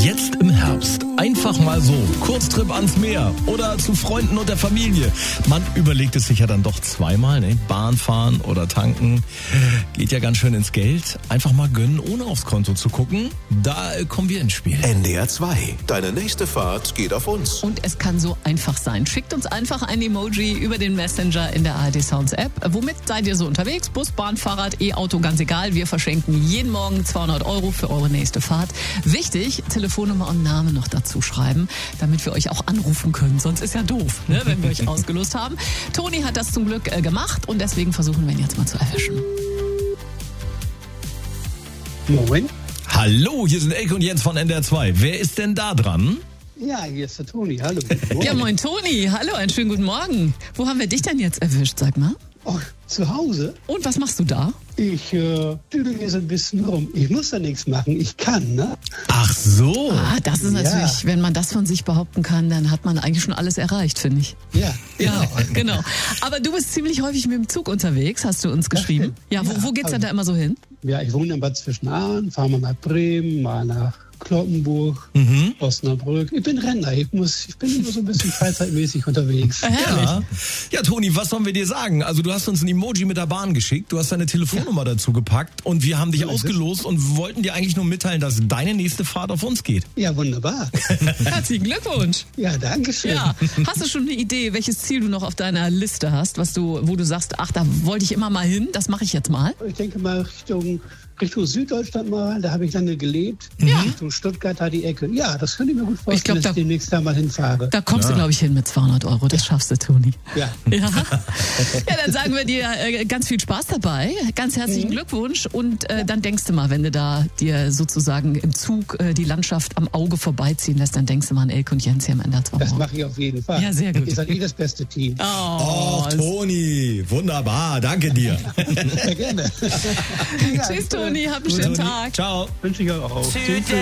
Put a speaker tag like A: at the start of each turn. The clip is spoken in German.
A: Jetzt im Herbst einfach mal so Kurztrip ans Meer oder zu Freunden und der Familie. Man überlegt es sich ja dann doch zweimal, ne? Bahn fahren oder tanken. Geht ja ganz schön ins Geld. Einfach mal gönnen, ohne aufs Konto zu gucken. Da kommen wir ins Spiel.
B: NDR 2. Deine nächste Fahrt geht auf uns.
C: Und es kann so einfach sein. Schickt uns einfach ein Emoji über den Messenger in der ARD Sounds App. Womit seid ihr so unterwegs? Bus, Bahn, Fahrrad, E-Auto, ganz egal. Wir verschenken jeden Morgen 200 € für eure nächste Fahrt. Wichtig, Telefonnummer und Name noch dazu schreiben, damit wir euch auch anrufen können. Sonst ist ja doof, ne, wenn wir euch ausgelost haben. Toni hat das zum Glück gemacht und deswegen versuchen wir ihn jetzt mal zu erwischen.
D: Moin.
A: Hallo, hier sind Elke und Jens von NDR 2. Wer ist denn da dran?
D: Ja, hier ist der Toni. Hallo.
C: Ja, moin Toni. Hallo, einen schönen guten Morgen. Wo haben wir dich denn jetzt erwischt, sag mal?
D: Oh, zu Hause?
C: Und was machst du da?
D: Ich düdel hier so ein bisschen rum. Ich muss da nichts machen. Ich kann, ne?
A: Ach so.
C: Das ist natürlich, wenn man das von sich behaupten kann, dann hat man eigentlich schon alles erreicht, finde ich.
D: Ja.
C: Ja, genau. Aber du bist ziemlich häufig mit dem Zug unterwegs, hast du uns geschrieben. Ja, wo geht's denn da immer so hin?
D: Ja, ich wohne in Bad Zwischenahn, fahren wir nach Bremen, mal nach Kloppenburg, Osnabrück. Ich bin Rentner, ich bin immer so ein bisschen freizeitmäßig unterwegs.
A: Ja, Toni, was sollen wir dir sagen? Also du hast uns ein Emoji mit der Bahn geschickt, du hast deine Telefonnummer dazu gepackt und wir haben dich ausgelost und wollten dir eigentlich nur mitteilen, dass deine nächste Fahrt auf uns geht.
D: Ja, wunderbar.
C: Herzlichen Glückwunsch.
D: Ja, danke schön.
C: Ja. Hast du schon eine Idee, welches Ziel du noch auf deiner Liste hast, wo du sagst, ach, da wollte ich immer mal hin, das mache ich jetzt mal?
D: Ich denke mal Richtung Süddeutschland mal, da habe ich lange gelebt.
C: Ja.
D: Richtung Stuttgart, da die Ecke. Ja, das könnte ich mir gut vorstellen,
C: Ich glaub,
D: dass ich demnächst da mal hinfahre.
C: Da kommst du, glaube ich, hin mit 200 €. Das schaffst du, Toni.
D: Ja.
C: Ja, dann sagen wir dir ganz viel Spaß dabei. Ganz herzlichen Glückwunsch. Und dann denkst du mal, wenn du da dir sozusagen im Zug die Landschaft am Auge vorbeiziehen lässt, dann denkst du mal an Elke und Jens hier im NDR 2.
D: Das mache ich auf jeden Fall.
C: Ja, sehr gut.
D: Ihr seid das beste Team.
A: Oh, Toni, wunderbar, danke dir.
D: Sehr gerne.
C: Tschüss, Toni, hab einen schönen Tag.
A: Ciao.
D: Wünsche ich euch auch.
E: Tschüss.